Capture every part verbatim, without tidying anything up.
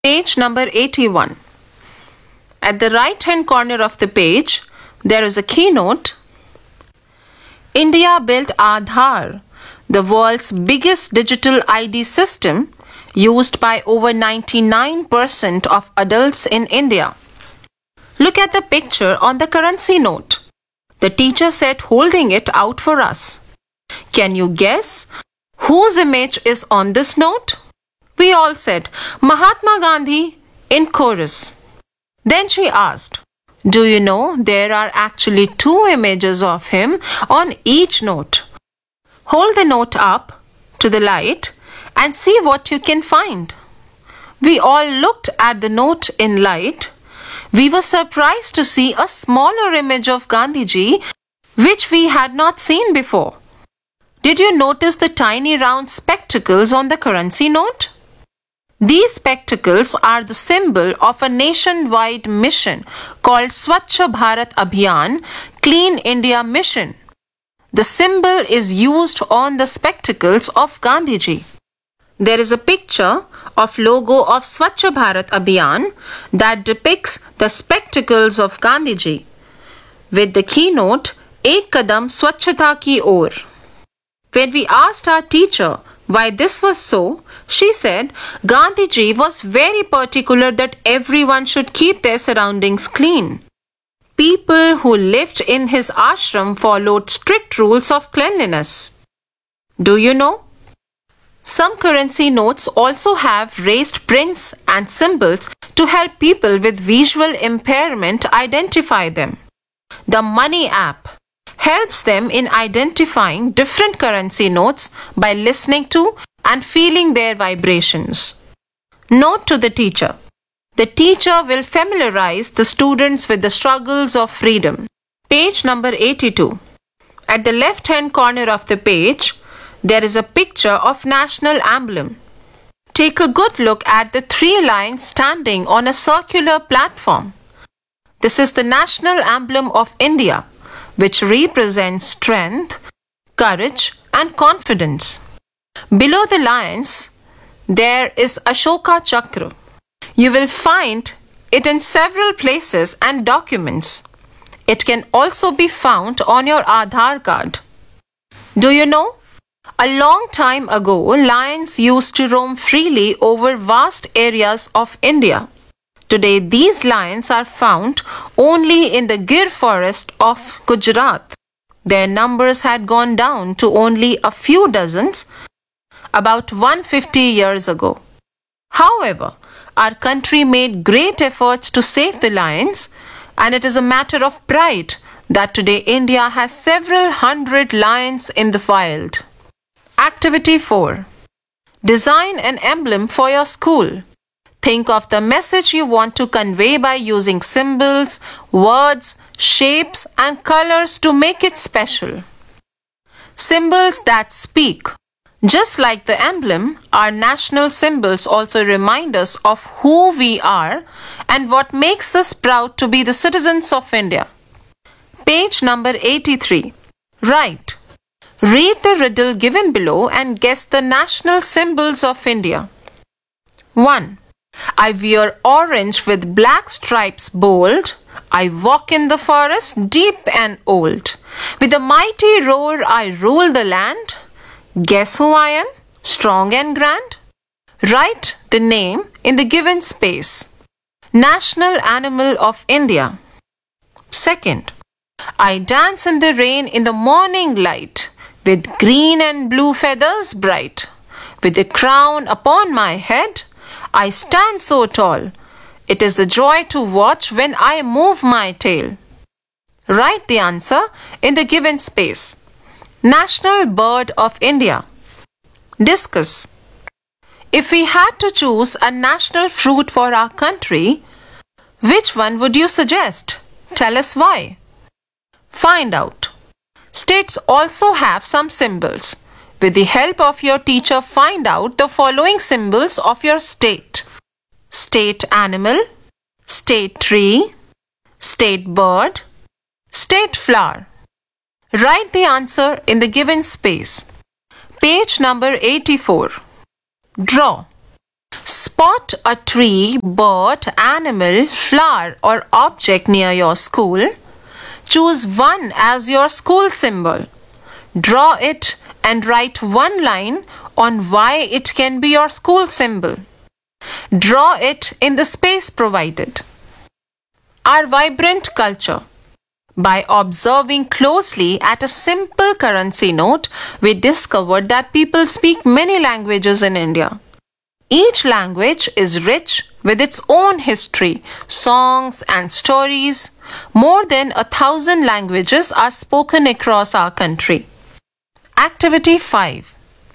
Page number eighty-one. At the right-hand corner of the page, there is a keynote. India built Aadhaar, the world's biggest digital I D system, used by over ninety-nine percent of adults in India. Look at the picture on the currency note. The teacher said holding it out for us. Can you guess whose image is on this note? We all said, Mahatma Gandhi, in chorus. Then she asked, do you know there are actually two images of him on each note? Hold the note up to the light and see what you can find. We all looked at the note in light. We were surprised to see a smaller image of Gandhiji, which we had not seen before. Did you notice the tiny round spectacles on the currency note? These spectacles are the symbol of a nationwide mission called Swachh Bharat Abhiyan, Clean India Mission. The symbol is used on the spectacles of Gandhiji. There is a picture of logo of Swachh Bharat Abhiyan that depicts the spectacles of Gandhiji with the keynote Ek Kadam Swachhata Ki Or. When we asked our teacher why this was so, she said Gandhiji was very particular that everyone should keep their surroundings clean. People who lived in his ashram followed strict rules of cleanliness. Do you know? Some currency notes also have raised prints and symbols to help people with visual impairment identify them. The Money app helps them in identifying different currency notes by listening to and feeling their vibrations. Note to the teacher. The teacher will familiarize the students with the struggles of freedom. Page number eighty-two. At the left-hand corner of the page, there is a picture of national emblem. Take a good look at the three lions standing on a circular platform. This is the national emblem of India, which represents strength, courage, and confidence. Below the lions, there is Ashoka Chakra. You will find it in several places and documents. It can also be found on your Aadhaar card. Do you know? A long time ago, lions used to roam freely over vast areas of India. Today, these lions are found only in the Gir forest of Gujarat. Their numbers had gone down to only a few dozens about one hundred fifty years ago. However, our country made great efforts to save the lions, and it is a matter of pride that today India has several hundred lions in the wild. Activity four. Design an emblem for your school. Think of the message you want to convey by using symbols, words, shapes, and colors to make it special. Symbols that speak. Just like the emblem, our national symbols also remind us of who we are and what makes us proud to be the citizens of India. Page number eighty-three. Write. Read the riddle given below and guess the national symbols of India. one. I wear orange with black stripes bold. I walk in the forest deep and old. With a mighty roar I rule the land. Guess who I am? Strong and grand. Write the name in the given space. National animal of India. Second. I dance in the rain in the morning light, with green and blue feathers bright. With a crown upon my head, I stand so tall. It is a joy to watch when I move my tail. Write the answer in the given space. National bird of India. Discuss. If we had to choose a national fruit for our country, which one would you suggest? Tell us why. Find out. States also have some symbols. With the help of your teacher, find out the following symbols of your state. State animal, state tree, state bird, state flower. Write the answer in the given space. Page number eighty-four. Draw. Spot a tree, bird, animal, flower, or object near your school. Choose one as your school symbol. Draw it and write one line on why it can be your school symbol. Draw it in the space provided. Our vibrant culture. By observing closely at a simple currency note, we discovered that people speak many languages in India. Each language is rich with its own history, songs, and stories. More than a thousand languages are spoken across our country. Activity five.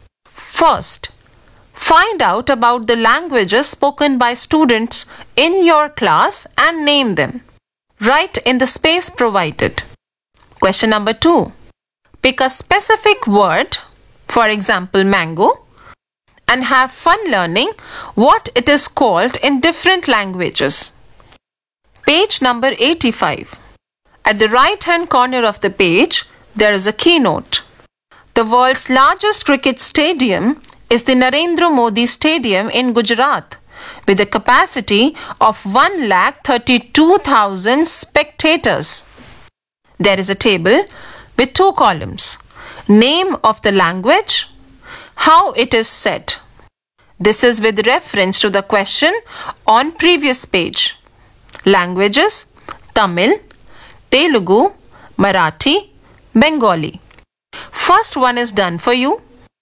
First, find out about the languages spoken by students in your class and name them. Write in the space provided. Question number two. Pick a specific word, for example, mango, and have fun learning what it is called in different languages. Page number eighty-five. At the right-hand corner of the page, there is a keynote. The world's largest cricket stadium is the Narendra Modi Stadium in Gujarat, with a capacity of one lakh thirty-two thousand spectators. There is a table with two columns. Name of the language, how it is said. This is with reference to the question on previous page. Languages: Tamil, Telugu, Marathi, Bengali. First one is done for you.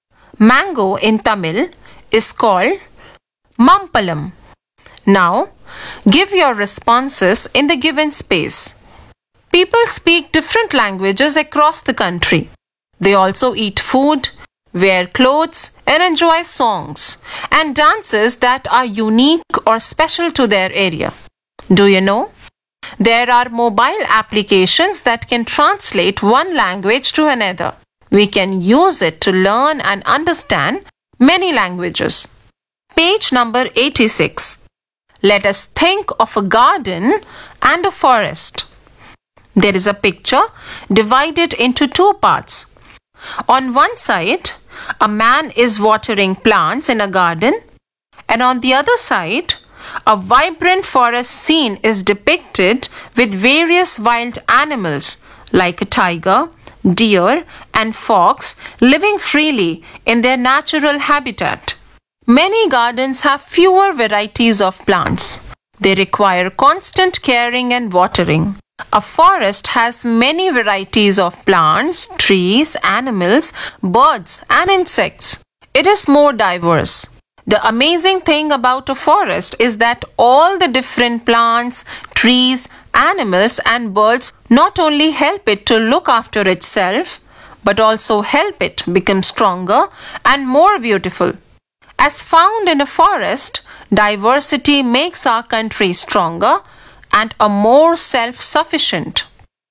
Mango in Tamil is called Mampalam. Now, give your responses in the given space. People speak different languages across the country. They also eat food, wear clothes, and enjoy songs and dances that are unique or special to their area. Do you know? There are mobile applications that can translate one language to another. We can use it to learn and understand many languages. Page number eighty-six. Let us think of a garden and a forest. There is a picture divided into two parts. On one side, a man is watering plants in a garden, and on the other side, a vibrant forest scene is depicted with various wild animals like a tiger, deer, and fox living freely in their natural habitat. Many gardens have fewer varieties of plants. They require constant caring and watering. A forest has many varieties of plants, trees, animals, birds, and insects. It is more diverse. The amazing thing about a forest is that all the different plants, trees, animals, and birds not only help it to look after itself, but also help it become stronger and more beautiful. As found in a forest, diversity makes our country stronger and a more self-sufficient.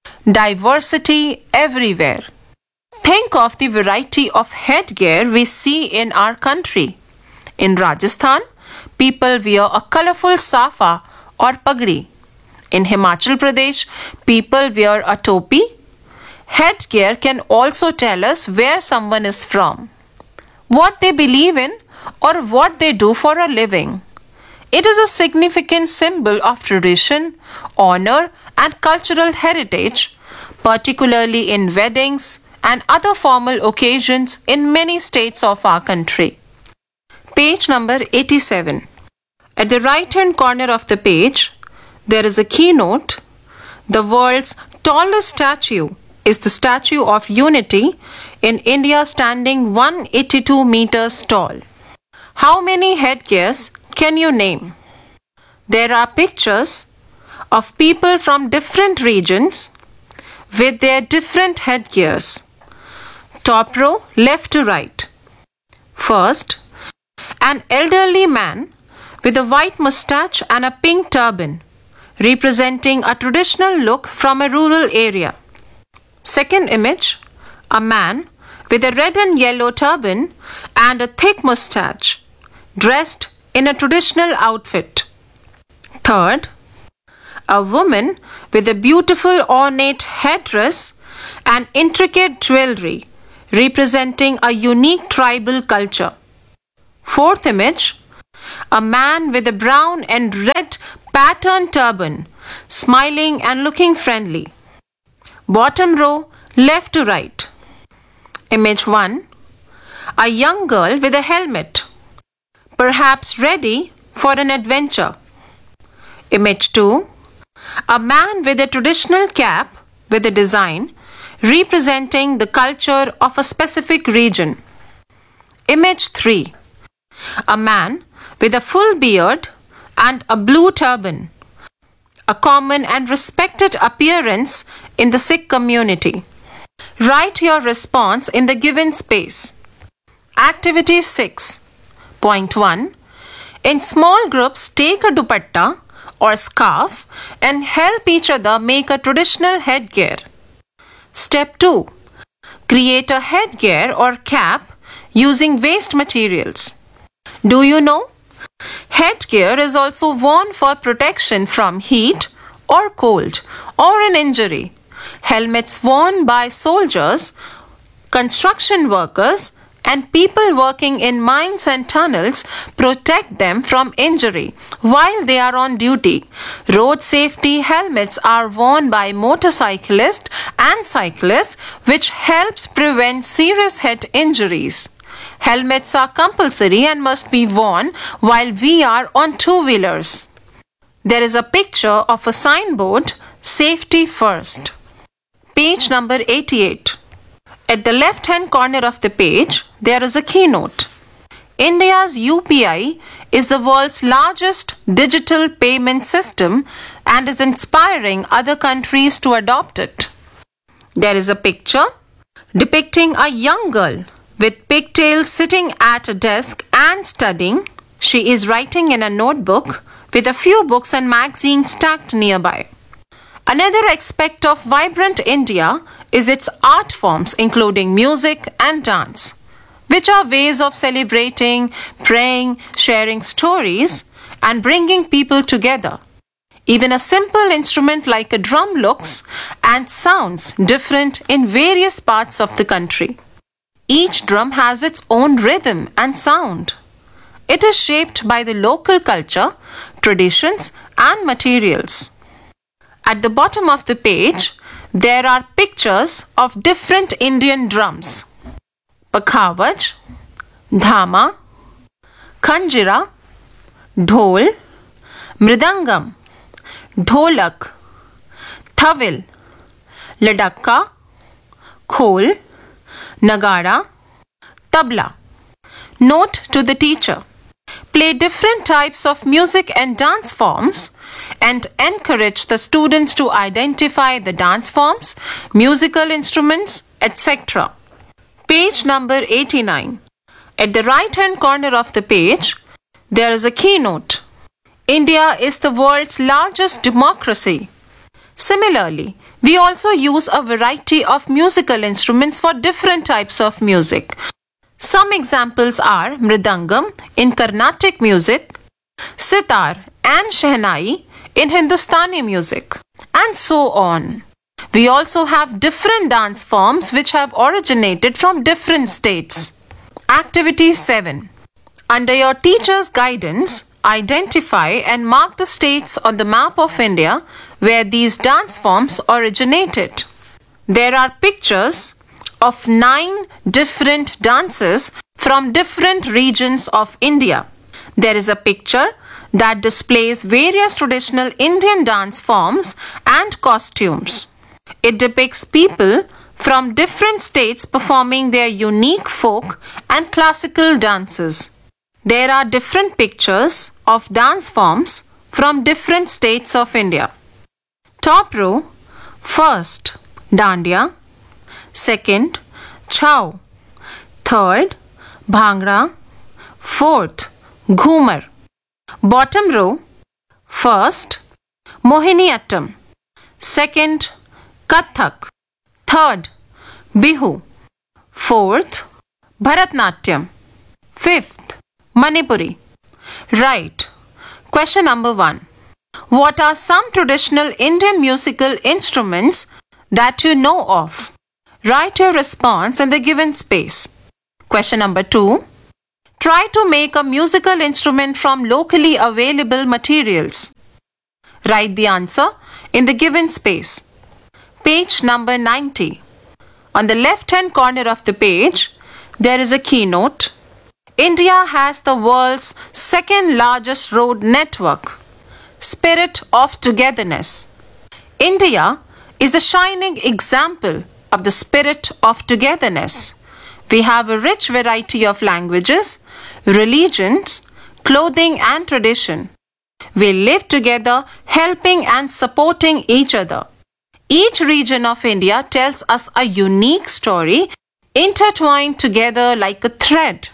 Diversity everywhere. Think of the variety of headgear we see in our country. In Rajasthan, people wear a colorful safa or pagdi. In Himachal Pradesh, people wear a topi. Headgear can also tell us where someone is from, what they believe in, or what they do for a living. It is a significant symbol of tradition, honor, and cultural heritage, particularly in weddings and other formal occasions in many states of our country. Page number eighty-seven. At the right-hand corner of the page, there is a keynote. The world's tallest statue is the Statue of Unity in India, standing one hundred eighty-two meters tall. How many headgears can you name? There are pictures of people from different regions with their different headgears. Top row, left to right. First, an elderly man with a white mustache and a pink turban, representing a traditional look from a rural area. Second image, a man with a red and yellow turban and a thick mustache, dressed in a traditional outfit. Third, a woman with a beautiful ornate headdress and intricate jewelry, representing a unique tribal culture. Fourth image, A man with a brown and red patterned turban, smiling and looking friendly. Bottom row, left to right. Image one. A young girl with a helmet, perhaps ready for an adventure. Image two. A man with a traditional cap with a design representing the culture of a specific region. Image three. A man with a full beard and a blue turban, a common and respected appearance in the Sikh community. Write your response in the given space. Activity six point one. In small groups, take a dupatta or scarf and help each other make a traditional headgear. Step two. Create a headgear or cap using waste materials. Do you know? Headgear is also worn for protection from heat or cold or an injury. Helmets worn by soldiers, construction workers, and people working in mines and tunnels protect them from injury while they are on duty. Road safety helmets are worn by motorcyclists and cyclists, which helps prevent serious head injuries. Helmets are compulsory and must be worn while we are on two-wheelers. There is a picture of a signboard, Safety First. Page number eighty-eight. At the left-hand corner of the page, there is a keynote. India's U P I is the world's largest digital payment system and is inspiring other countries to adopt it. There is a picture depicting a young girl with pigtails sitting at a desk and studying. She is writing in a notebook with a few books and magazines stacked nearby. Another aspect of vibrant India is its art forms, including music and dance, which are ways of celebrating, praying, sharing stories, and bringing people together. Even a simple instrument like a drum looks and sounds different in various parts of the country. Each drum has its own rhythm and sound. It is shaped by the local culture, traditions, and materials. At the bottom of the page, there are pictures of different Indian drums: Pakhavaj, Dhama, Khanjira, Dhol, Mridangam, Dholak, Thavil, Ladakka, Khol, Nagara, Tabla. Note to the teacher: play different types of music and dance forms and encourage the students to identify the dance forms, musical instruments, et cetera. Page number eighty-nine. At the right-hand corner of the page, there is a keynote. India is the world's largest democracy. Similarly, we also use a variety of musical instruments for different types of music. Some examples are Mridangam in Carnatic music, Sitar and Shehnai in Hindustani music, and so on. We also have different dance forms which have originated from different states. Activity seven. Under your teacher's guidance, identify and mark the states on the map of India where these dance forms originated. There are pictures of nine different dances from different regions of India. There is a picture that displays various traditional Indian dance forms and costumes. It depicts people from different states performing their unique folk and classical dances. There are different pictures of dance forms from different states of India. Top row, first, Dandiya, second, Chhau, third, Bhangra, fourth, Ghumar. Bottom row, first, Mohiniyattam, second, Kathak, third, Bihu, fourth, Bharatnatyam, fifth, Manipuri. Right. Question number one. What are some traditional Indian musical instruments that you know of? Write your response in the given space. Question number two. Try to make a musical instrument from locally available materials. Write the answer in the given space. Page number ninety. On the left-hand corner of the page, there is a keynote. India has the world's second largest road network. Spirit of togetherness. India is a shining example of the spirit of togetherness. We have a rich variety of languages, religions, clothing and tradition. We live together, helping and supporting each other. Each region of India tells us a unique story, intertwined together like a thread.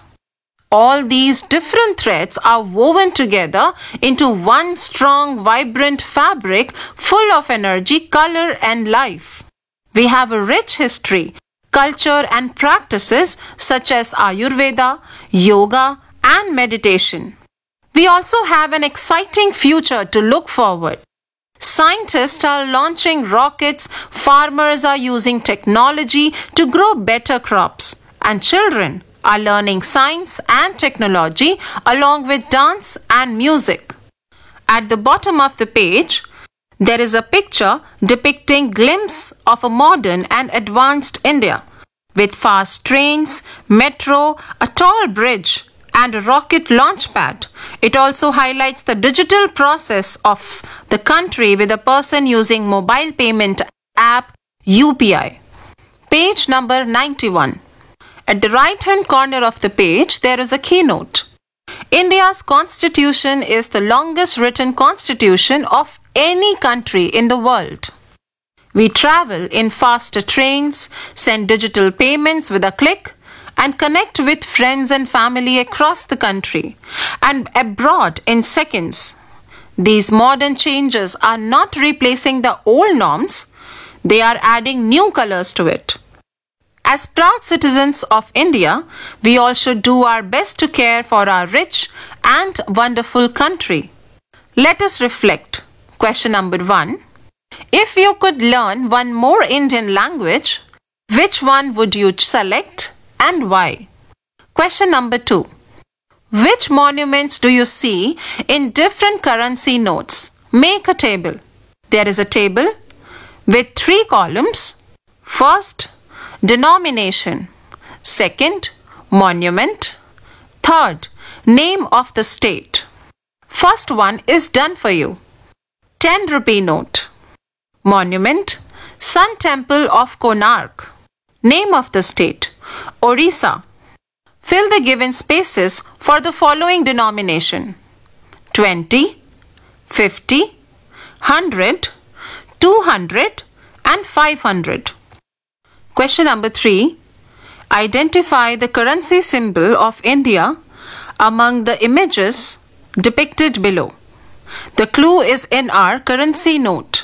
All these different threads are woven together into one strong, vibrant fabric full of energy, color, and life. We have a rich history, culture, and practices such as Ayurveda, yoga, and meditation. We also have an exciting future to look forward. Scientists are launching rockets, farmers are using technology to grow better crops, and children are learning science and technology along with dance and music. At the bottom of the page, there is a picture depicting glimpse of a modern and advanced India with fast trains, metro, a tall bridge, and a rocket launch pad. It also highlights the digital process of the country with a person using mobile payment app U P I. Page number ninety-one. At the right-hand corner of the page, there is a keynote. India's constitution is the longest written constitution of any country in the world. We travel in faster trains, send digital payments with a click, and connect with friends and family across the country and abroad in seconds. These modern changes are not replacing the old norms, they are adding new colors to it. As proud citizens of India, we all should do our best to care for our rich and wonderful country. Let us reflect. Question number one. If you could learn one more Indian language, which one would you select and why? Question number two. Which monuments do you see in different currency notes? Make a table. There is a table with three columns. First, denomination. Second, monument. Third, name of the state. First one is done for you. ten rupee note. Monument, Sun Temple of Konark. Name of the state, Orissa. Fill the given spaces for the following denomination: twenty, fifty, one hundred, two hundred and five hundred. Question number three. Identify the currency symbol of India among the images depicted below. The clue is in our currency note.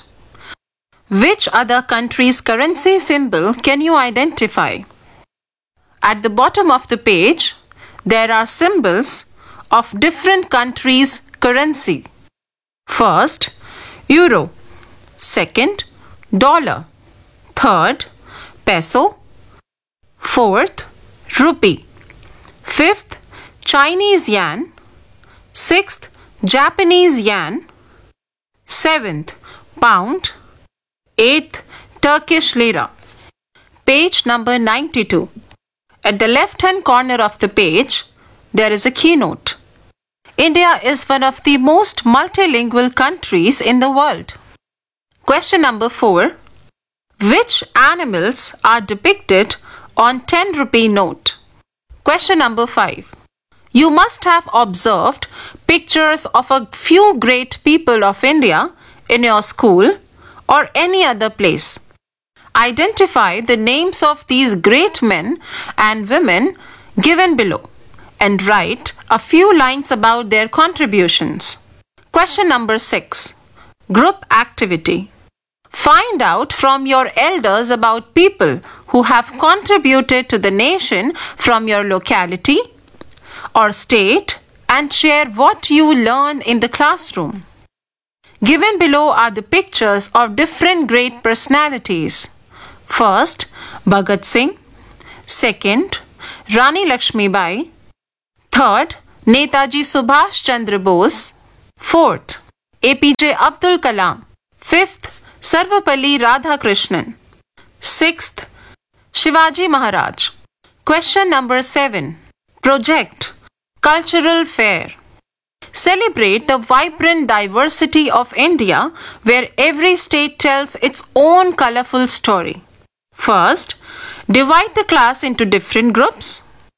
Which other country's currency symbol can you identify? At the bottom of the page, there are symbols of different countries' currency. First, euro. Second, dollar. Third, peso. Fourth, rupee. Fifth, Chinese yuan. Sixth, Japanese yen. Seventh, pound. Eighth, Turkish lira. Page number ninety-two. At the left-hand corner of the page, there is a keynote. India is one of the most multilingual countries in the world. Question number four. Which animals are depicted on ten rupee note? Question number five. You must have observed pictures of a few great people of India in your school or any other place. Identify the names of these great men and women given below and write a few lines about their contributions. Question number six. Group activity. Find out from your elders about people who have contributed to the nation from your locality or state and share what you learn in the classroom. Given below are the pictures of different great personalities. First, Bhagat Singh. Second, Rani Lakshmibai. Third, Netaji Subhash Chandra Bose. Fourth, A P J Abdul Kalam. Fifth, Sarvapalli Radhakrishnan. Sixth, Shivaji Maharaj. Question number seven. Project Cultural Fair. Celebrate the vibrant diversity of India, where every state tells its own colorful story. First, divide the class into different groups.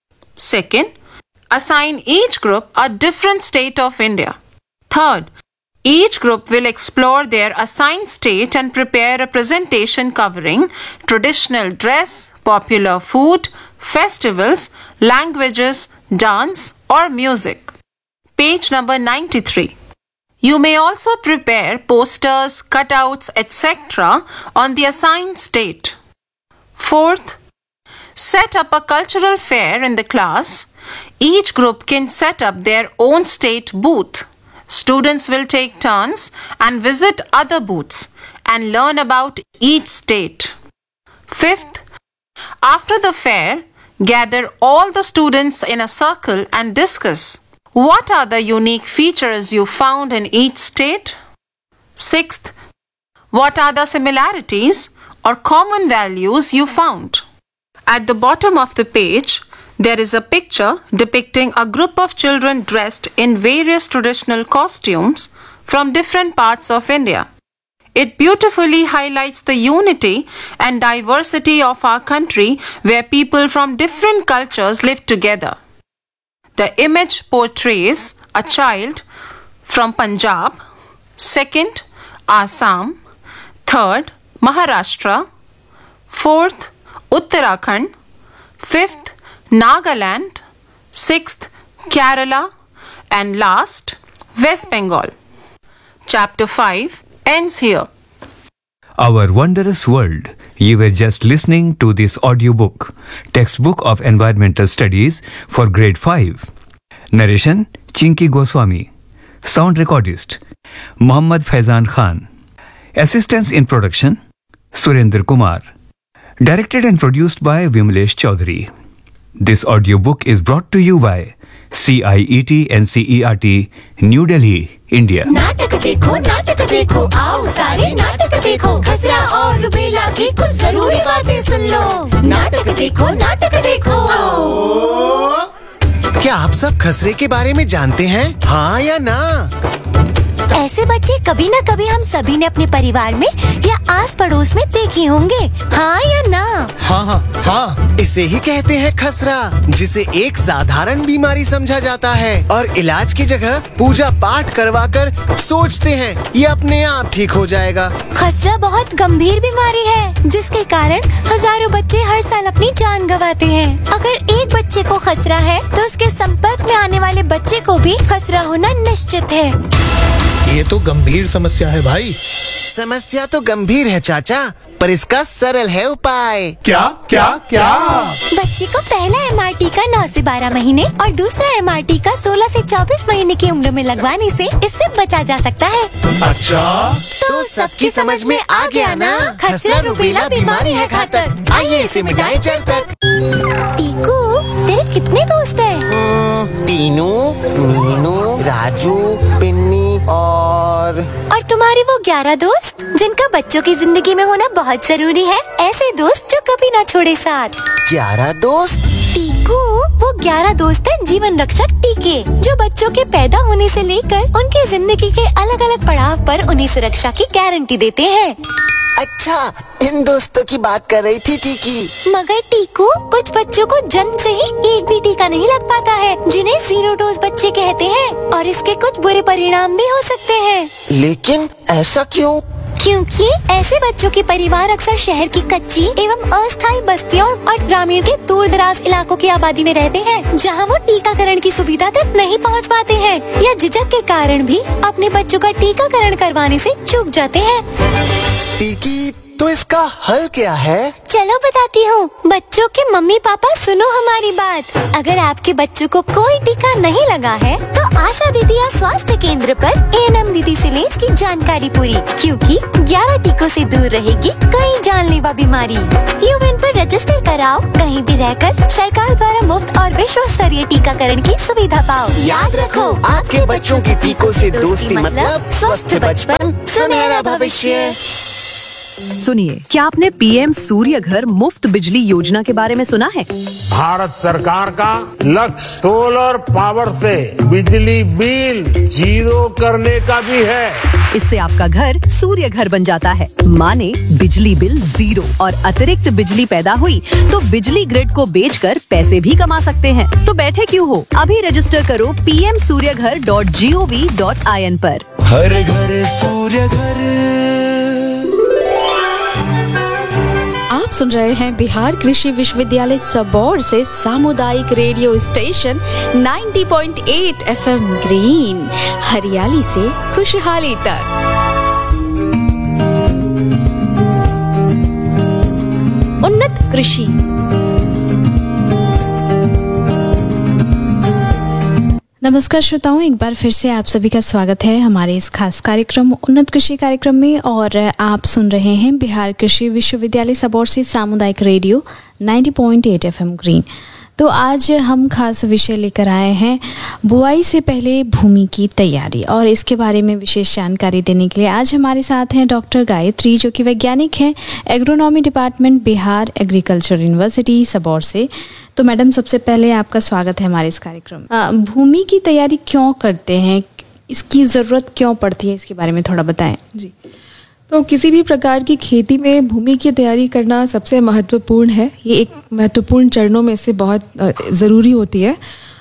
Second, assign each group a different state of India. Third, each group will explore their assigned state and prepare a presentation covering traditional dress, popular food, festivals, languages, dance, or music. Page number ninety-three. You may also prepare posters, cutouts, et cetera on the assigned state. Fourth, set up a cultural fair in the class. Each group can set up their own state booth. Students will take turns and visit other booths and learn about each state. Fifth, after the fair, gather all the students in a circle and discuss what are the unique features you found in each state. Sixth, what are the similarities or common values you found. At the bottom of the page, there is a picture depicting a group of children dressed in various traditional costumes from different parts of India. It beautifully highlights the unity and diversity of our country, where people from different cultures live together. The image portrays a child from Punjab, second, Assam, third, Maharashtra, fourth, Uttarakhand, fifth, Nagaland, sixth, Kerala, and last, West Bengal. Chapter five ends here. Our wondrous world. You were just listening to this audiobook, Textbook of Environmental Studies for Grade five. Narration, Chinky Goswami. Sound recordist, Muhammad Faizan Khan. Assistance in production, Surendra Kumar. Directed and produced by Vimlesh Chaudhary. This audiobook is brought to you by C I E T N C E R T, New Delhi, India. नाटक देखो नाटक देखो आओ सारे नाटक देखो खसरा और रुबेला की कुछ जरूरी बातें सुन लो नाटक देखो नाटक देखो क्या आप सब खसरे के बारे में जानते हैं? हाँ या ना? ऐसे बच्चे कभी न कभी हम सभी ने अपने परिवार में या आस पड़ोस में देखे होंगे हाँ या ना? हाँ हाँ हाँ इसे ही कहते हैं खसरा, जिसे एक साधारण बीमारी समझा जाता है और इलाज की जगह पूजा पाठ करवाकर सोचते हैं ये अपने आप ठीक हो जाएगा। खसरा बहुत गंभीर बीमारी है जिसके कारण हजारों बच्चे हर साल अपनी जान गंवाते हैं। अगर एक बच्चे को खसरा है तो उसके संपर्क में आने वाले बच्चे को भी खसरा होना निश्चित है। ये तो गंभीर समस्या है भाई। समस्या तो गंभीर है चाचा, पर इसका सरल है उपाय। क्या क्या क्या? बच्चे को पहला एम आर टी का नौ से बारह महीने और दूसरा एम आर टी का सोलह से चौबीस महीने की उम्र में लगवाने से इससे बचा जा सकता है। अच्छा, तो सबकी समझ में आ गया ना? खसरा रुबेला बीमारी है घातक, आइए इसे मिटाएं जड़ तक। टीकू, तेरे कितने दोस्त हैं? टीनू, मीनू, राजू, पिन्नी और और तुम्हारे वो ग्यारह दोस्त जिनका बच्चों की जिंदगी में होना बहुत जरूरी है, ऐसे दोस्त जो कभी ना छोड़े साथ। ग्यारह दोस्त? टीकू, वो ग्यारह दोस्त हैं जीवन रक्षक टीके, जो बच्चों के पैदा होने से लेकर उनकी जिंदगी के अलग अलग पड़ाव पर उन्हें सुरक्षा की गारंटी देते हैं। अच्छा, इन दोस्तों की बात कर रही थी टीकी। मगर टीकू, कुछ बच्चों को जन्म से ही एक भी टीका नहीं लग पाता है, जिन्हें जीरो डोज बच्चे कहते हैं, और इसके कुछ बुरे परिणाम भी हो सकते हैं। लेकिन ऐसा क्यों? क्योंकि ऐसे बच्चों के परिवार अक्सर शहर की कच्ची एवं अस्थायी बस्तियों और ग्रामीण के दूर दराज इलाकों की आबादी में रहते हैं, जहां वो टीकाकरण की सुविधा तक नहीं पहुंच पाते हैं या झिझक के कारण भी अपने बच्चों का टीकाकरण करवाने से चूक जाते हैं। टीकी, तो इसका हल क्या है? चलो बताती हूँ। बच्चों के मम्मी पापा सुनो हमारी बात। अगर आपके बच्चों को कोई टीका नहीं लगा है तो आशा दीदी या स्वास्थ्य केंद्र पर ए एन एम दीदी से ले इसकी जानकारी पूरी, क्योंकि ग्यारह टीकों से दूर रहेगी कई जानलेवा बीमारी। यूविन पर रजिस्टर कराओ, कहीं भी रहकर सरकार द्वारा मुफ्त और विश्व स्तरीय टीकाकरण की सुविधा पाओ। याद रखो, आपके बच्चों की टीकों से दोस्ती मतलब स्वस्थ बचपन, सुनहरा भविष्य। सुनिए, क्या आपने पी एम सूर्य घर मुफ्त बिजली योजना के बारे में सुना है? भारत सरकार का लक्ष्य सोलर पावर से बिजली बिल जीरो करने का भी है। इससे आपका घर सूर्य घर बन जाता है, माने बिजली बिल जीरो, और अतिरिक्त बिजली पैदा हुई तो बिजली ग्रिड को बेचकर पैसे भी कमा सकते हैं। तो बैठे क्यों हो, अभी रजिस्टर करो पी एम सूर्य घर dot G O V dot I N पर। हर घर सूर्य घर। आप सुन रहे हैं बिहार कृषि विश्वविद्यालय सबौर से सामुदायिक रेडियो स्टेशन नब्बे पॉइंट आठ एफ एम ग्रीन, हरियाली से खुशहाली तक। उन्नत कृषि। नमस्कार श्रोताओं, एक बार फिर से आप सभी का स्वागत है हमारे इस खास कार्यक्रम उन्नत कृषि कार्यक्रम में। और आप सुन रहे हैं बिहार कृषि विश्वविद्यालय सबौर से सामुदायिक रेडियो नब्बे पॉइंट आठ एफ एम ग्रीन। तो आज हम खास विषय लेकर आए हैं बुआई से पहले भूमि की तैयारी, और इसके बारे में विशेष जानकारी देने के लिए आज हमारे साथ हैं डॉक्टर गायत्री, जो कि वैज्ञानिक हैं agronomy department Bihar agriculture university Sabour से। तो मैडम, सबसे पहले आपका स्वागत है हमारे इस कार्यक्रम में। भूमि की तैयारी क्यों करते हैं, इसकी ज़रूरत क्यों पड़ती है, इसके बारे में थोड़ा बताएं। जी, तो किसी भी प्रकार की खेती में भूमि की तैयारी करना सबसे महत्वपूर्ण है। ये एक महत्वपूर्ण चरणों में से बहुत ज़रूरी होती है।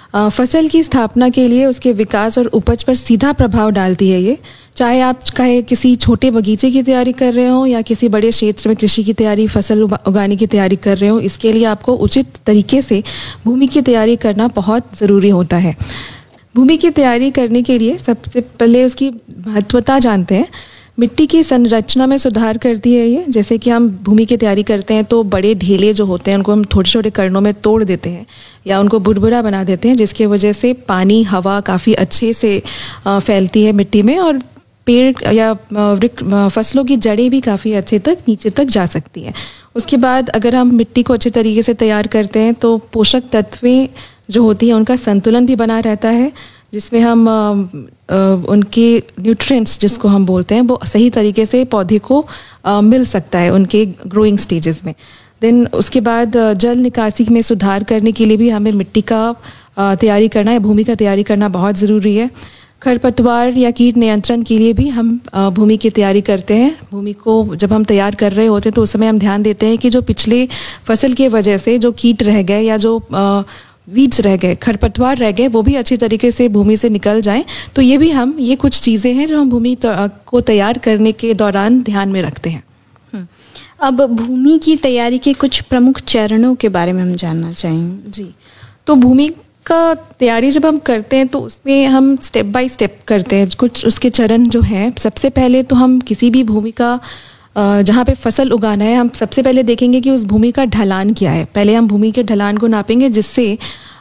फसल की स्थापना के लिए उसके विकास और उपज पर सीधा प्रभाव डालती है ये। चाहे आप चाहे किसी छोटे बगीचे की तैयारी कर रहे हो या किसी बड़े क्षेत्र में कृषि की तैयारी, फसल उगाने की तैयारी कर रहे हो, इसके लिए आपको उचित तरीके से भूमि की तैयारी करना बहुत ज़रूरी होता है। भूमि की तैयारी करने के लिए सबसे पहले उसकी महत्वता जानते हैं। मिट्टी की संरचना में सुधार करती है ये। जैसे कि हम भूमि की तैयारी करते हैं तो बड़े ढेले जो होते हैं उनको हम छोटे छोटे कणों में तोड़ देते हैं या उनको बुरबुरा बना देते हैं, जिसकी वजह से पानी हवा काफ़ी अच्छे से फैलती है मिट्टी में, और पेड़ या फसलों की जड़ें भी काफ़ी अच्छे तक नीचे तक जा सकती हैं। उसके बाद अगर हम मिट्टी को अच्छे तरीके से तैयार करते हैं तो पोषक तत्वें जो होती हैं उनका संतुलन भी बना रहता है, जिसमें हम आ, आ, उनके न्यूट्रिएंट्स जिसको हम बोलते हैं वो सही तरीके से पौधे को आ, मिल सकता है उनके ग्रोइंग स्टेजेस में। देन उसके बाद जल निकासी में सुधार करने के लिए भी हमें मिट्टी का तैयारी करना है, भूमि का तैयारी करना बहुत ज़रूरी है। खरपतवार या कीट नियंत्रण के लिए भी हम भूमि की तैयारी करते हैं। भूमि को जब हम तैयार कर रहे होते हैं तो उस समय हम ध्यान देते हैं कि जो पिछले फसल के वजह से जो कीट रह गए या जो वीड्स रह गए, खरपतवार रह गए, वो भी अच्छी तरीके से भूमि से निकल जाएं। तो ये भी हम ये कुछ चीज़ें हैं जो हम भूमि को तैयार करने के दौरान ध्यान में रखते हैं। अब भूमि की तैयारी के कुछ प्रमुख चरणों के बारे में हम जानना चाहेंगे। जी, तो भूमि का तैयारी जब हम करते हैं तो उसमें हम स्टेप बाय स्टेप करते हैं। कुछ उसके चरण जो हैं, सबसे पहले तो हम किसी भी भूमि का जहाँ पे फसल उगाना है, हम सबसे पहले देखेंगे कि उस भूमि का ढलान क्या है। पहले हम भूमि के ढलान को नापेंगे, जिससे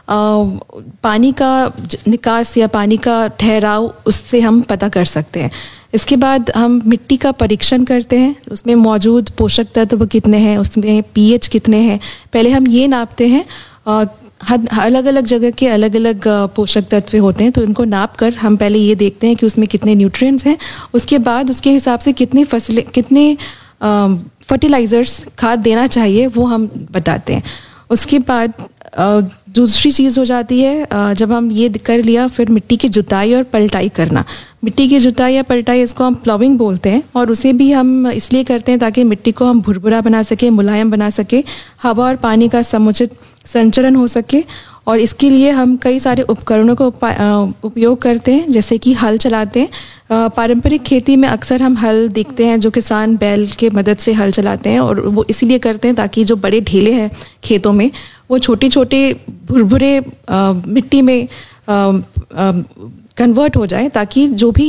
पानी का निकास या पानी का ठहराव उससे हम पता कर सकते हैं। इसके बाद हम मिट्टी का परीक्षण करते हैं, उसमें मौजूद पोषक तत्व कितने हैं, उसमें पीएच कितने हैं, पहले हम ये नापते हैं। अलग अलग जगह के अलग अलग पोषक तत्व होते हैं, तो इनको नाप कर हम पहले ये देखते हैं कि उसमें कितने न्यूट्रिएंट्स हैं। उसके बाद उसके हिसाब से कितनी फसलें, कितने फर्टिलाइज़र्स खाद देना चाहिए वो हम बताते हैं। उसके बाद दूसरी चीज़ हो जाती है, जब हम ये कर लिया, फिर मिट्टी की जुताई और पलटाई करना। मिट्टी की जुताई या पलटाई, इसको हम प्लॉविंग बोलते हैं, और उसे भी हम इसलिए करते हैं ताकि मिट्टी को हम भुरभुरा बना सके, मुलायम बना सके, हवा और पानी का समुचित संचरण हो सके। और इसके लिए हम कई सारे उपकरणों का उपयोग करते हैं, जैसे कि हल चलाते हैं। पारंपरिक खेती में अक्सर हम हल देखते हैं जो किसान बैल के मदद से हल चलाते हैं, और वो इसलिए करते हैं ताकि जो बड़े ढेले हैं खेतों में वो छोटे छोटे भुरभुरे मिट्टी में कन्वर्ट हो जाए, ताकि जो भी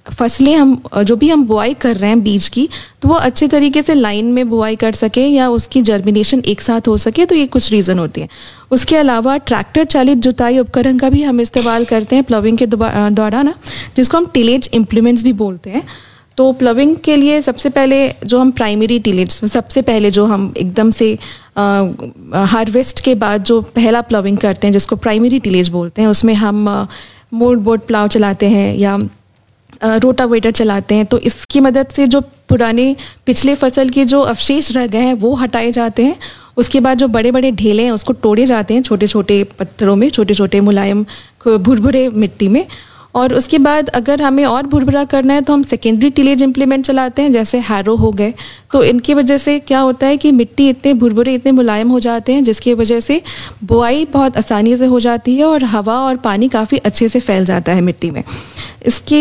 फसलें हम जो भी हम बुआई कर रहे हैं बीज की, तो वो अच्छे तरीके से लाइन में बुआई कर सके या उसकी जर्मिनेशन एक साथ हो सके, तो ये कुछ रीज़न होती है। उसके अलावा ट्रैक्टर चालित जुताई उपकरण का भी हम इस्तेमाल करते हैं प्लविंग के दौरान, जिसको हम टिलेज इम्प्लीमेंट्स भी बोलते हैं। तो प्लविंग के लिए सबसे पहले जो हम प्राइमरी टिलेज, सबसे पहले जो हम एकदम से हार्वेस्ट के बाद जो पहला प्लविंग करते हैं जिसको प्राइमरी टिलेज बोलते हैं, उसमें हम मोल्ड बोर्ड प्लाव चलाते हैं या रोटावेटर चलाते हैं। तो इसकी मदद से जो पुराने पिछले फसल के जो अवशेष रह गए हैं वो हटाए जाते हैं। उसके बाद जो बड़े बड़े ढेले हैं उसको तोड़े जाते हैं छोटे छोटे पत्थरों में, छोटे छोटे मुलायम भुरभुरे मिट्टी में। और उसके बाद अगर हमें और भुरभुरा करना है तो हम सेकेंडरी टिलेज इम्प्लीमेंट चलाते हैं, जैसे हैरो हो गए। तो इनकी वजह से क्या होता है कि मिट्टी इतने भुरभुरे इतने मुलायम हो जाते हैं जिसकी वजह से बुआई बहुत आसानी से हो जाती है और हवा और पानी काफ़ी अच्छे से फैल जाता है मिट्टी में। इसके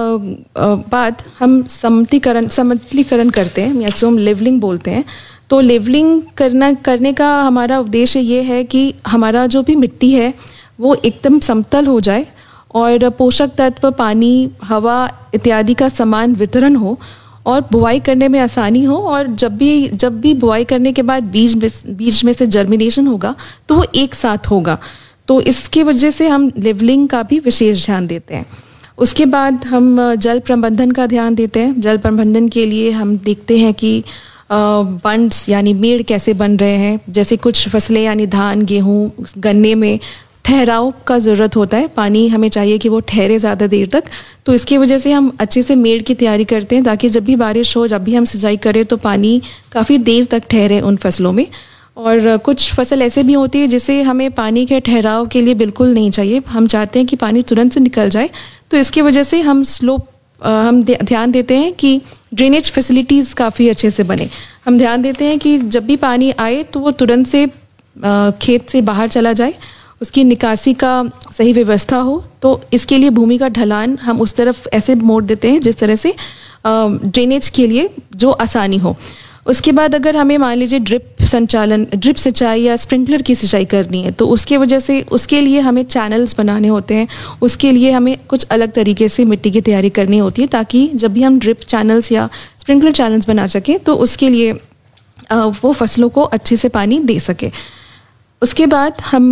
बाद हम समतलीकरण समतलीकरण करते हैं, या जिसको हम लेवलिंग बोलते हैं। तो लेवलिंग करना करने का हमारा उद्देश्य ये है कि हमारा जो भी मिट्टी है वो एकदम समतल हो जाए और पोषक तत्व, पानी, हवा इत्यादि का समान वितरण हो और बुआई करने में आसानी हो। और जब भी जब भी बुआई करने के बाद बीज में बीज में से जर्मिनेशन होगा तो वो एक साथ होगा। तो इसकी वजह से हम लेवलिंग का भी विशेष ध्यान देते हैं। उसके बाद हम जल प्रबंधन का ध्यान देते हैं। जल प्रबंधन के लिए हम देखते हैं कि बंड्स यानी मेड़ कैसे बन रहे हैं। जैसे कुछ फसलें यानी धान, गेहूँ, गन्ने में ठहराव का ज़रूरत होता है, पानी हमें चाहिए कि वो ठहरे ज़्यादा देर तक। तो इसकी वजह से हम अच्छे से मेड़ की तैयारी करते हैं ताकि जब भी बारिश हो, जब भी हम सिंचाई करें तो पानी काफ़ी देर तक ठहरे उन फसलों में। और कुछ फसल ऐसे भी होती है जिसे हमें पानी के ठहराव के लिए बिल्कुल नहीं चाहिए, हम चाहते हैं कि पानी तुरंत से निकल जाए। तो इसकी वजह से हम स्लोप हम ध्यान देते हैं कि ड्रेनेज फैसिलिटीज़ काफ़ी अच्छे से बने। हम ध्यान देते हैं कि जब भी पानी आए तो वो तुरंत से खेत से बाहर चला जाए, उसकी निकासी का सही व्यवस्था हो। तो इसके लिए भूमि का ढलान हम उस तरफ ऐसे मोड़ देते हैं जिस तरह से ड्रेनेज के लिए जो आसानी हो। उसके बाद अगर हमें मान लीजिए ड्रिप संचालन, ड्रिप सिंचाई या स्प्रिंकलर की सिंचाई करनी है तो उसके वजह से उसके लिए हमें चैनल्स बनाने होते हैं। उसके लिए हमें कुछ अलग तरीके से मिट्टी की तैयारी करनी होती है ताकि जब भी हम ड्रिप चैनल्स या स्प्रिंकलर चैनल्स बना सकें तो उसके लिए वो फसलों को अच्छे से पानी दे सके। उसके बाद हम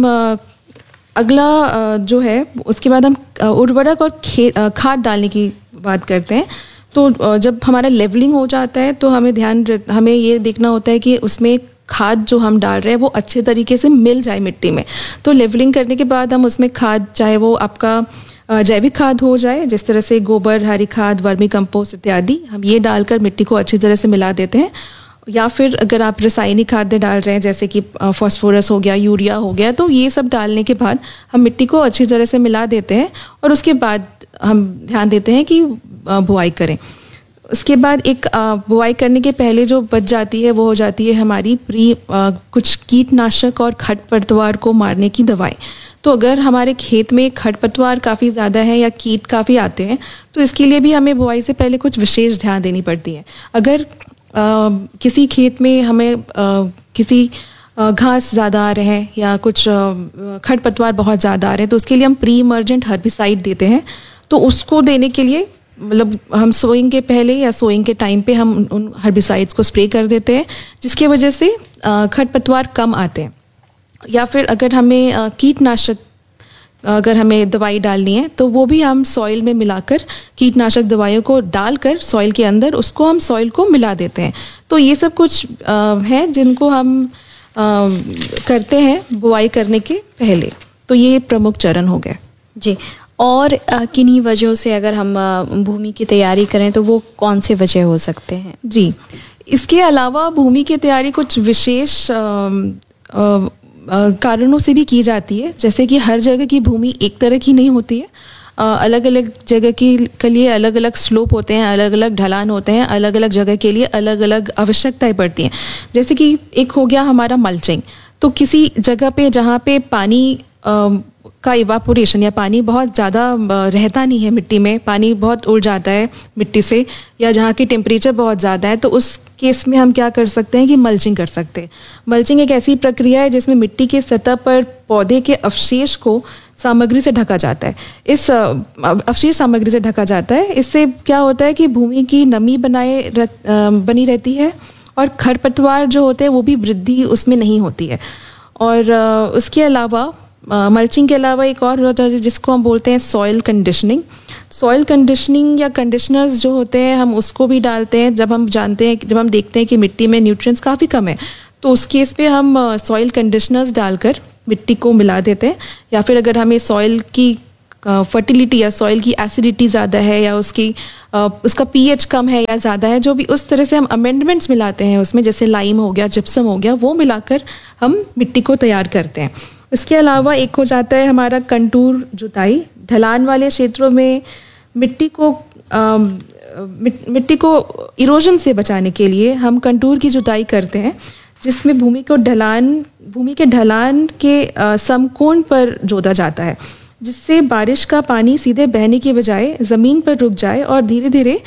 अगला जो है उसके बाद हम उर्वरक और खाद डालने की बात करते हैं। तो जब हमारा लेवलिंग हो जाता है तो हमें ध्यान हमें ये देखना होता है कि उसमें खाद जो हम डाल रहे हैं वो अच्छे तरीके से मिल जाए मिट्टी में। तो लेवलिंग करने के बाद हम उसमें खाद, चाहे वो आपका जैविक खाद हो जाए, जिस तरह से गोबर, हरी खाद, वर्मी कंपोस्ट इत्यादि, हम ये डालकर मिट्टी को अच्छी तरह से मिला देते हैं। या फिर अगर आप रासायनिक खाद्य डाल रहे हैं जैसे कि फास्फोरस हो गया, यूरिया हो गया, तो ये सब डालने के बाद हम मिट्टी को अच्छी तरह से मिला देते हैं और उसके बाद हम ध्यान देते हैं कि बुआई करें। उसके बाद एक बुआई करने के पहले जो बच जाती है वो हो जाती है हमारी प्री कुछ कीटनाशक और खरपतवार को मारने की दवाएं। तो अगर हमारे खेत में खरपतवार काफ़ी ज़्यादा है या कीट काफ़ी आते हैं तो इसके लिए भी हमें बुआई से पहले कुछ विशेष ध्यान देनी पड़ती है। अगर Uh, किसी खेत में हमें uh, किसी uh, घास ज़्यादा आ रहे हैं या कुछ uh, खरपतवार बहुत ज़्यादा आ रहे हैं तो उसके लिए हम प्री इमर्जेंट हर्बिसाइड देते हैं। तो उसको देने के लिए मतलब हम सोइंग के पहले या सोइंग के टाइम पे हम उन हर्बिसाइड्स को स्प्रे कर देते हैं जिसकी वजह से uh, खरपतवार कम आते हैं। या फिर अगर हमें uh, कीटनाशक अगर हमें दवाई डालनी है तो वो भी हम सॉइल में मिलाकर, कीटनाशक दवाइयों को डालकर सॉइल के अंदर उसको हम सॉइल को मिला देते हैं। तो ये सब कुछ है जिनको हम आ, करते हैं बुआई करने के पहले। तो ये प्रमुख चरण हो गए जी। और किन्हीं वजहों से अगर हम भूमि की तैयारी करें तो वो कौन से वजह हो सकते हैं? जी, इसके अलावा भूमि की तैयारी कुछ विशेष आ, आ, कारणों से भी की जाती है। जैसे कि हर जगह की भूमि एक तरह की नहीं होती है, अलग अलग जगह की के लिए अलग अलग स्लोप होते हैं, अलग अलग ढलान होते हैं, अलग अलग जगह के लिए अलग अलग आवश्यकताएं पड़ती हैं। जैसे कि एक हो गया हमारा मल्चिंग। तो किसी जगह पे जहाँ पे पानी आ, का इवापोरेशन या पानी बहुत ज़्यादा रहता नहीं है, मिट्टी में पानी बहुत उड़ जाता है मिट्टी से, या जहाँ की टेम्परेचर बहुत ज़्यादा है, तो उस केस में हम क्या कर सकते हैं कि मल्चिंग कर सकते हैं। मल्चिंग एक ऐसी प्रक्रिया है जिसमें मिट्टी के सतह पर पौधे के अवशेष को सामग्री से ढका जाता है, इस अवशेष सामग्री से ढका जाता है। इससे क्या होता है कि भूमि की नमी बनाए रख, बनी रहती है और खरपतवार जो होते हैं वो भी वृद्धि उसमें नहीं होती है। और उसके अलावा मल्चिंग के अलावा एक और होता है जिसको हम बोलते हैं सॉइल कंडीशनिंग। सॉइल कंडीशनिंग या कंडीशनर्स जो होते हैं हम उसको भी डालते हैं जब हम जानते हैं जब हम देखते हैं कि मिट्टी में न्यूट्रिएंट्स काफ़ी कम है, तो उस केस पे हम सॉइल कंडीशनर्स डालकर मिट्टी को मिला देते हैं। या फिर अगर हमें सॉइल की फर्टिलिटी या सॉइल की एसिडिटी ज़्यादा है या उसकी उसका पीएच कम है या ज़्यादा है, जो भी उस तरह से हम अमेंडमेंट्स मिलाते हैं उसमें, जैसे लाइम हो गया, जिप्सम हो गया, वो मिलाकर हम मिट्टी को तैयार करते हैं। इसके अलावा एक हो जाता है हमारा कंटूर जुताई। ढलान वाले क्षेत्रों में मिट्टी को आ, मिट्टी को इरोजन से बचाने के लिए हम कंटूर की जुताई करते हैं, जिसमें भूमि को ढलान भूमि के ढलान के समकोण पर जोता जाता है, जिससे बारिश का पानी सीधे बहने के बजाय ज़मीन पर रुक जाए और धीरे धीरे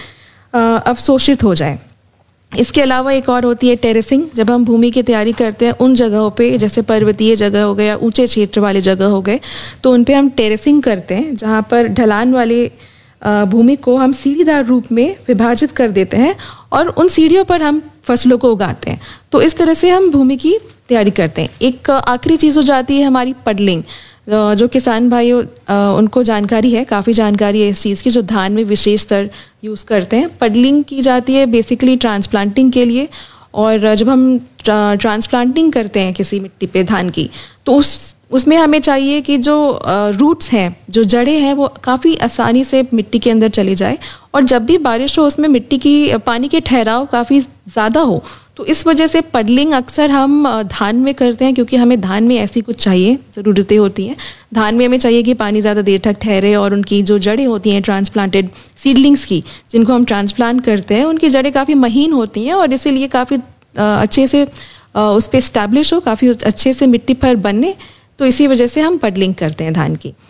अवशोषित हो जाए। इसके अलावा एक और होती है टेरेसिंग। जब हम भूमि की तैयारी करते हैं उन जगहों पे, जैसे पर्वतीय जगह हो गया, ऊंचे क्षेत्र वाले जगह हो गए, तो उन पे हम टेरेसिंग करते हैं, जहाँ पर ढलान वाले भूमि को हम सीढ़ीदार रूप में विभाजित कर देते हैं और उन सीढ़ियों पर हम फसलों को उगाते हैं। तो इस तरह से हम भूमि की तैयारी करते हैं। एक आखिरी चीज़ हो जाती है हमारी पडलिंग, जो किसान भाइयों उनको जानकारी है, काफ़ी जानकारी है इस चीज़ की, जो धान में विशेषतर यूज़ करते हैं। पडलिंग की जाती है बेसिकली ट्रांसप्लांटिंग के लिए, और जब हम ट्रांसप्लांटिंग करते हैं किसी मिट्टी पे धान की, तो उस उसमें हमें चाहिए कि जो रूट्स हैं, जो जड़ें हैं, वो काफ़ी आसानी से मिट्टी के अंदर चली जाए, और जब भी बारिश हो उसमें मिट्टी की पानी के ठहराव काफ़ी ज़्यादा हो। तो इस वजह से पडलिंग अक्सर हम धान में करते हैं, क्योंकि हमें धान में ऐसी कुछ चाहिए, ज़रूरतें होती हैं। धान में हमें चाहिए कि पानी ज़्यादा देर तक ठहरे और उनकी जो जड़ें होती हैं ट्रांसप्लांटेड सीडलिंग्स की, जिनको हम ट्रांसप्लांट करते हैं, उनकी जड़ें काफ़ी महीन होती हैं और इसीलिए काफ़ी अच्छे से उस पर इस्टेब्लिश हो, काफ़ी अच्छे से मिट्टी पर बनने, तो इसी वजह से हम पडलिंग करते हैं धान की।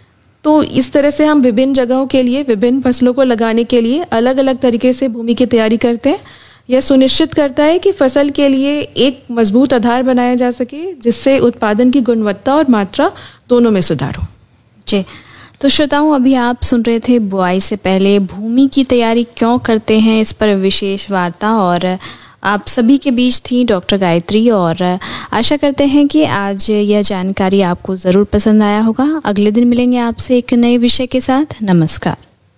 तो इस तरह से हम विभिन्न जगहों के लिए, विभिन्न फसलों को लगाने के लिए अलग अलग तरीके से भूमि की तैयारी करते हैं। यह सुनिश्चित करता है कि फसल के लिए एक मजबूत आधार बनाया जा सके, जिससे उत्पादन की गुणवत्ता और मात्रा दोनों में सुधार हो। जी, तो श्रोताओं, अभी आप सुन रहे थे बुआई से पहले भूमि की तैयारी क्यों करते हैं, इस पर विशेष वार्ता, और आप सभी के बीच थी डॉक्टर गायत्री। और आशा करते हैं कि आज यह जानकारी आपको ज़रूर पसंद आया होगा। अगले दिन मिलेंगे आपसे एक नए विषय के साथ। नमस्कार।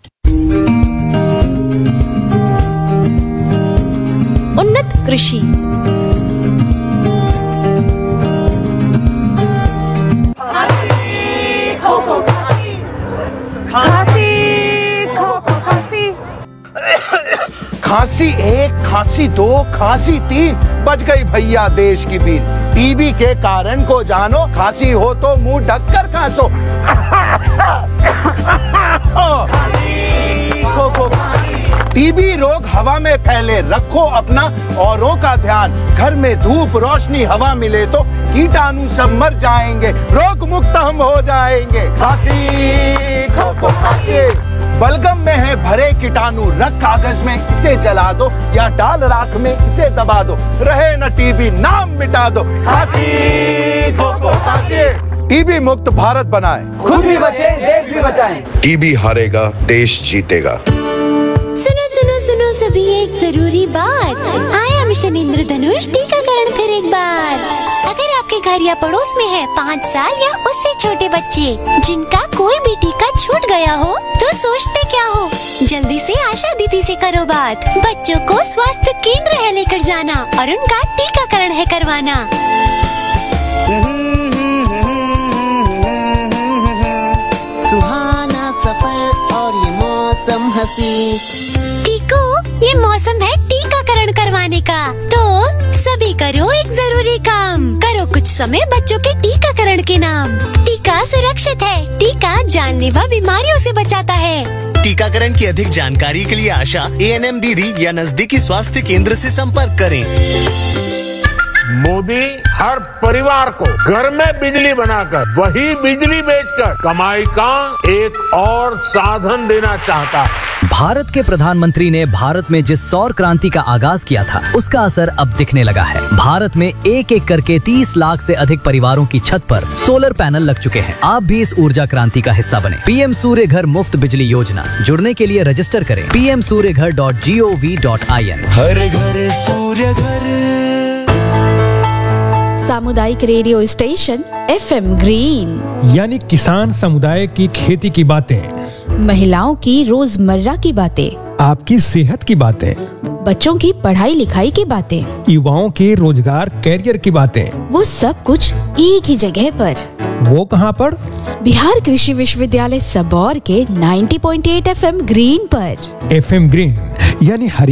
उन्नत कृषि। खांसी एक, खांसी दो, खांसी तीन, बच गई भैया देश की बीन। टीबी के कारण को जानो, खांसी हो तो मुंह ढककर खांसो। टीबी रोग हवा में फैले, रखो अपना औरों का ध्यान। घर में धूप रोशनी हवा मिले तो कीटाणु सब मर जाएंगे, रोग मुक्त हम हो जाएंगे। खांसी खो खो खांसी। बलगम में है भरे कीटाणु, रख कागज में इसे जला दो या डाल राख में इसे दबा दो, रहे न टीबी नाम मिटा दो। खांसी खो खो खांसी। टीबी मुक्त भारत बनाएं, खुद भी बचे देश भी बचाएं। टीबी हारेगा देश जीतेगा। सुनो सुनो सुनो सभी, एक जरूरी बात। आया मिशन इंद्रधनुष टीकाकरण फिर एक बार। अगर आपके घर या पड़ोस में है पाँच साल या उससे छोटे बच्चे जिनका कोई भी टीका छूट गया हो, तो सोचते क्या हो, जल्दी से आशा दीदी से करो बात। बच्चों को स्वास्थ्य केंद्र है लेकर जाना और उनका टीकाकरण है करवाना। सुहाना सफर और ये मौसम हसी। टीको, ये मौसम है टीकाकरण करवाने का, तो सभी करो एक जरूरी काम। करो कुछ समय बच्चों के टीकाकरण के नाम। टीका सुरक्षित है, टीका जानलेवा बीमारियों से बचाता है। टीकाकरण की अधिक जानकारी के लिए आशा, ए एन एम दीदी या नजदीकी स्वास्थ्य केंद्र से संपर्क करें। मोदी हर परिवार को घर में बिजली बनाकर वही बिजली बेचकर कमाई का एक और साधन देना चाहता है। भारत के प्रधानमंत्री ने भारत में जिस सौर क्रांति का आगाज किया था, उसका असर अब दिखने लगा है। भारत में एक एक करके तीस लाख से अधिक परिवारों की छत पर सोलर पैनल लग चुके हैं। आप भी इस ऊर्जा क्रांति का हिस्सा बने। पीएम सूर्य घर मुफ्त बिजली योजना, जुड़ने के लिए रजिस्टर करें पी एम सूर्य घर dot G O V dot I N. हर घर सूर्य घर। सामुदायिक radio station F M green, यानी किसान समुदाय की खेती की बातें, महिलाओं की रोजमर्रा की बातें, आपकी सेहत की बातें, बच्चों की पढ़ाई लिखाई की बातें, युवाओं के रोजगार कैरियर की बातें, वो सब कुछ एक ही जगह पर। वो कहाँ पर? बिहार कृषि विश्वविद्यालय सबौर के नब्बे पॉइंट आठ एफ एम ग्रीन पर। एफ एम ग्रीन यानी हरी